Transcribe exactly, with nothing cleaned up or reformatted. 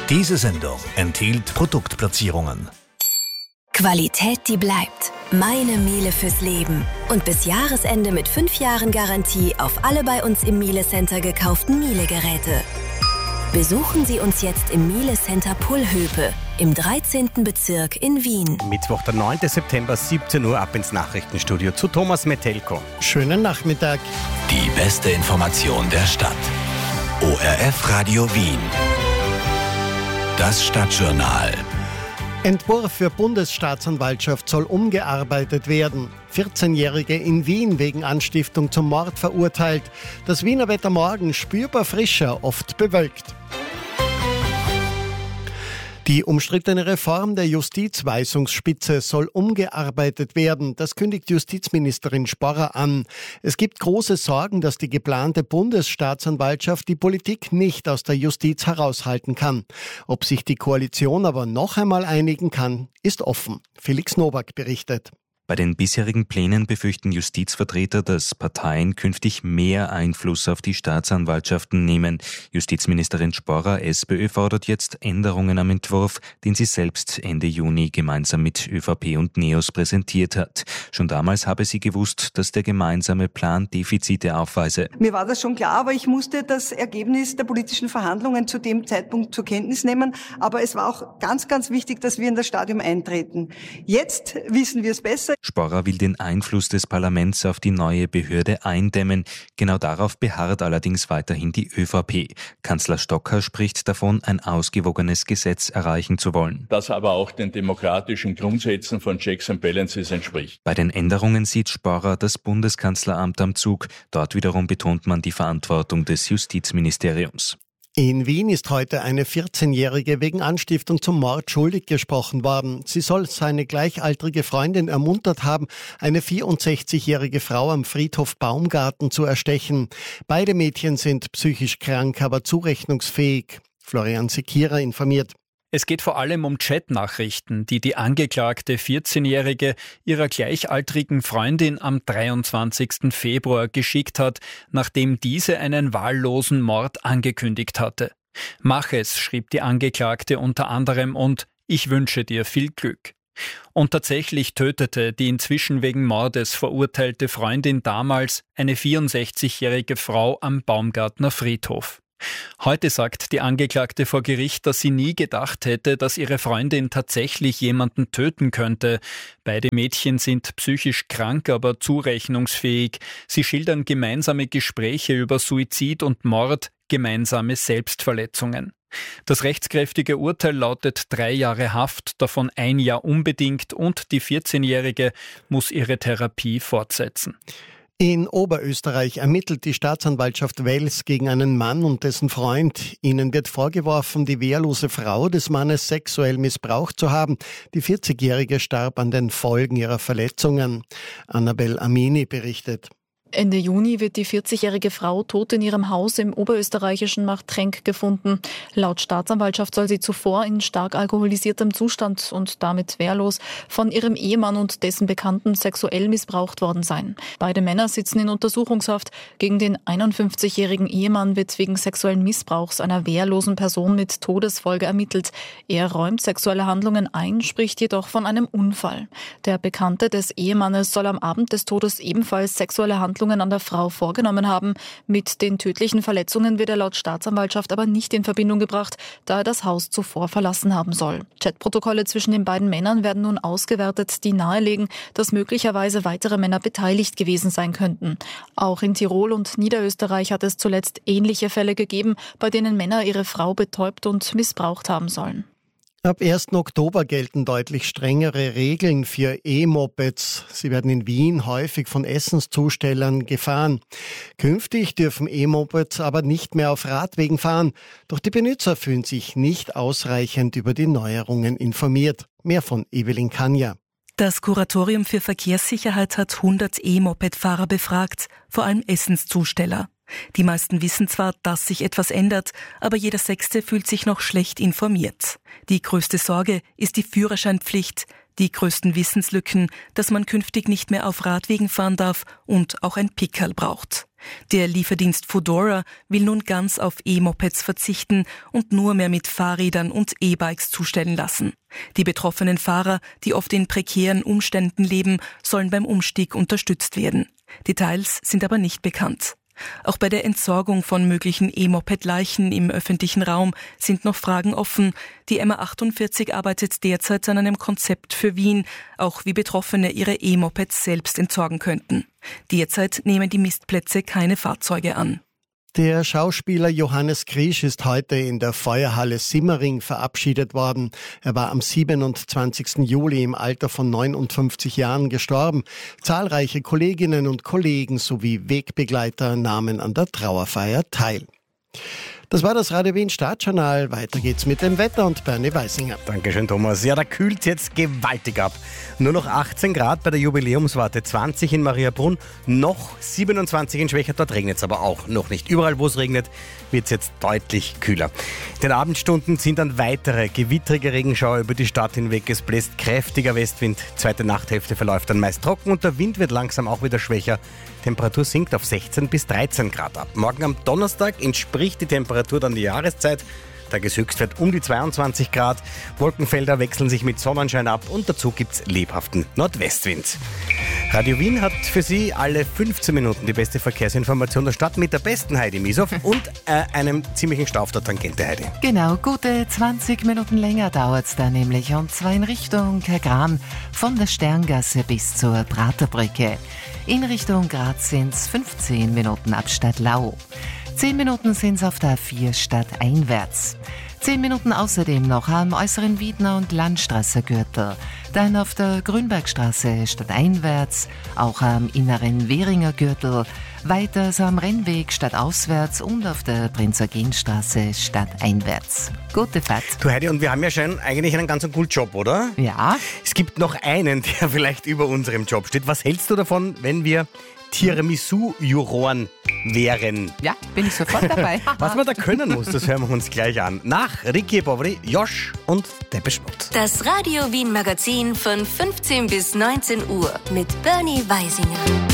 Diese Sendung enthielt Produktplatzierungen. Qualität, die bleibt. Meine Miele fürs Leben. Und bis Jahresende mit fünf Jahren Garantie auf alle bei uns im Miele Center gekauften Miele-Geräte. Besuchen Sie uns jetzt im Miele Center Pullhöpe im dreizehnten Bezirk in Wien. Mittwoch, der neunten September, siebzehn Uhr, ab ins Nachrichtenstudio zu Thomas Metelko. Schönen Nachmittag. Die beste Information der Stadt. O R F Radio Wien. Das Stadtjournal. Entwurf für Bundesstaatsanwaltschaft soll umgearbeitet werden. vierzehnjährige in Wien wegen Anstiftung zum Mord verurteilt. Das Wiener Wetter morgen spürbar frischer, oft bewölkt. Die umstrittene Reform der Justizweisungsspitze soll umgearbeitet werden. Das kündigt Justizministerin Sporrer an. Es gibt große Sorgen, dass die geplante Bundesstaatsanwaltschaft die Politik nicht aus der Justiz heraushalten kann. Ob sich die Koalition aber noch einmal einigen kann, ist offen. Felix Nowak berichtet. Bei den bisherigen Plänen befürchten Justizvertreter, dass Parteien künftig mehr Einfluss auf die Staatsanwaltschaften nehmen. Justizministerin Sporrer, SPÖ, fordert jetzt Änderungen am Entwurf, den sie selbst Ende Juni gemeinsam mit ÖVP und NEOS präsentiert hat. Schon damals habe sie gewusst, dass der gemeinsame Plan Defizite aufweise. Mir war das schon klar, aber ich musste das Ergebnis der politischen Verhandlungen zu dem Zeitpunkt zur Kenntnis nehmen. Aber es war auch ganz, ganz wichtig, dass wir in das Stadium eintreten. Jetzt wissen wir es besser. Sporrer will den Einfluss des Parlaments auf die neue Behörde eindämmen. Genau darauf beharrt allerdings weiterhin die ÖVP. Kanzler Stocker spricht davon, ein ausgewogenes Gesetz erreichen zu wollen. Das aber auch den demokratischen Grundsätzen von Checks and Balances entspricht. Bei den Änderungen sieht Sporrer das Bundeskanzleramt am Zug. Dort wiederum betont man die Verantwortung des Justizministeriums. In Wien ist heute eine vierzehnjährige wegen Anstiftung zum Mord schuldig gesprochen worden. Sie soll seine gleichaltrige Freundin ermuntert haben, eine vierundsechzigjährige Frau am Friedhof Baumgarten zu erstechen. Beide Mädchen sind psychisch krank, aber zurechnungsfähig. Florian Sekira informiert. Es geht vor allem um Chatnachrichten, die die angeklagte vierzehnjährige ihrer gleichaltrigen Freundin am dreiundzwanzigsten Februar geschickt hat, nachdem diese einen wahllosen Mord angekündigt hatte. Mach es, schrieb die Angeklagte unter anderem, und ich wünsche dir viel Glück. Und tatsächlich tötete die inzwischen wegen Mordes verurteilte Freundin damals eine vierundsechzigjährige Frau am Baumgartner Friedhof. Heute sagt die Angeklagte vor Gericht, dass sie nie gedacht hätte, dass ihre Freundin tatsächlich jemanden töten könnte. Beide Mädchen sind psychisch krank, aber zurechnungsfähig. Sie schildern gemeinsame Gespräche über Suizid und Mord, gemeinsame Selbstverletzungen. Das rechtskräftige Urteil lautet drei Jahre Haft, davon ein Jahr unbedingt, und die vierzehnjährige muss ihre Therapie fortsetzen. In Oberösterreich ermittelt die Staatsanwaltschaft Wels gegen einen Mann und dessen Freund. Ihnen wird vorgeworfen, die wehrlose Frau des Mannes sexuell missbraucht zu haben. Die vierzigjährige starb an den Folgen ihrer Verletzungen. Annabel Amini berichtet. Ende Juni wird die vierzigjährige Frau tot in ihrem Haus im oberösterreichischen Marktrenk gefunden. Laut Staatsanwaltschaft soll sie zuvor in stark alkoholisiertem Zustand und damit wehrlos von ihrem Ehemann und dessen Bekannten sexuell missbraucht worden sein. Beide Männer sitzen in Untersuchungshaft. Gegen den einundfünfzigjährigen Ehemann wird wegen sexuellen Missbrauchs einer wehrlosen Person mit Todesfolge ermittelt. Er räumt sexuelle Handlungen ein, spricht jedoch von einem Unfall. Der Bekannte des Ehemannes soll am Abend des Todes ebenfalls sexuelle Handlungen an der Frau vorgenommen haben. Mit den tödlichen Verletzungen wird er laut Staatsanwaltschaft aber nicht in Verbindung gebracht, da er das Haus zuvor verlassen haben soll. Chatprotokolle zwischen den beiden Männern werden nun ausgewertet, die nahelegen, dass möglicherweise weitere Männer beteiligt gewesen sein könnten. Auch in Tirol und Niederösterreich hat es zuletzt ähnliche Fälle gegeben, bei denen Männer ihre Frau betäubt und missbraucht haben sollen. Ab ersten Oktober gelten deutlich strengere Regeln für E-Mopeds. Sie werden in Wien häufig von Essenszustellern gefahren. Künftig dürfen E-Mopeds aber nicht mehr auf Radwegen fahren. Doch die Benutzer fühlen sich nicht ausreichend über die Neuerungen informiert. Mehr von Evelyn Kanja. Das Kuratorium für Verkehrssicherheit hat hundert E-Moped-Fahrer befragt, vor allem Essenszusteller. Die meisten wissen zwar, dass sich etwas ändert, aber jeder Sechste fühlt sich noch schlecht informiert. Die größte Sorge ist die Führerscheinpflicht, die größten Wissenslücken, dass man künftig nicht mehr auf Radwegen fahren darf und auch ein Pickerl braucht. Der Lieferdienst Foodora will nun ganz auf E-Mopeds verzichten und nur mehr mit Fahrrädern und E-Bikes zustellen lassen. Die betroffenen Fahrer, die oft in prekären Umständen leben, sollen beim Umstieg unterstützt werden. Details sind aber nicht bekannt. Auch bei der Entsorgung von möglichen E-Moped-Leichen im öffentlichen Raum sind noch Fragen offen. Die M A achtundvierzig arbeitet derzeit an einem Konzept für Wien, auch wie Betroffene ihre E-Mopeds selbst entsorgen könnten. Derzeit nehmen die Mistplätze keine Fahrzeuge an. Der Schauspieler Johannes Griesch ist heute in der Feuerhalle Simmering verabschiedet worden. Er war am siebenundzwanzigsten Juli im Alter von neunundfünfzig Jahren gestorben. Zahlreiche Kolleginnen und Kollegen sowie Wegbegleiter nahmen an der Trauerfeier teil. Das war das Radio Wien Stadtjournal. Weiter geht's mit dem Wetter und Bernie Weisinger. Dankeschön, Thomas. Ja, da kühlt's jetzt gewaltig ab. Nur noch achtzehn Grad bei der Jubiläumswarte, zwanzig in Mariabrunn, noch siebenundzwanzig in Schwächert. Dort regnet's aber auch noch nicht. Überall, wo es regnet, wird's jetzt deutlich kühler. In den Abendstunden sind dann weitere gewittrige Regenschauer über die Stadt hinweg. Es bläst kräftiger Westwind. Zweite Nachthälfte verläuft dann meist trocken und der Wind wird langsam auch wieder schwächer. Temperatur sinkt auf sechzehn bis dreizehn Grad ab. Morgen am Donnerstag entspricht die Temperatur dann die Jahreszeit. Tageshöchstwert um die zweiundzwanzig Grad. Wolkenfelder wechseln sich mit Sonnenschein ab und dazu gibt's lebhaften Nordwestwind. Radio Wien hat für Sie alle fünfzehn Minuten die beste Verkehrsinformation der Stadt mit der besten Heidi Misow und äh, einem ziemlichen Stau auf der Tangente, Heidi. Genau, gute zwanzig Minuten länger dauert es da nämlich, und zwar in Richtung Kergram von der Sterngasse bis zur Praterbrücke. In Richtung Graz sind es fünfzehn Minuten ab Stadtlau. zehn Minuten sind es auf der A vier stadteinwärts. zehn Minuten außerdem noch am äußeren Wiedner- und Landstraße Gürtel. Dann auf der Grünbergstraße stadteinwärts, auch am inneren Währinger Gürtel. Weiter so am Rennweg stadtauswärts und auf der Prinz-Eugen-Straße stadteinwärts. Gute Fahrt. Du Heidi, und wir haben ja schon eigentlich einen ganz coolen Job, oder? Ja. Es gibt noch einen, der vielleicht über unserem Job steht. Was hältst du davon, wenn wir Tiramisu-Juroren wären? Ja, bin ich sofort dabei. Was man da können muss, das hören wir uns gleich an. Nach Ricky Bobri, Josh und Depeche Mode. Das Radio Wien Magazin von fünfzehn bis neunzehn Uhr mit Bernie Weisinger.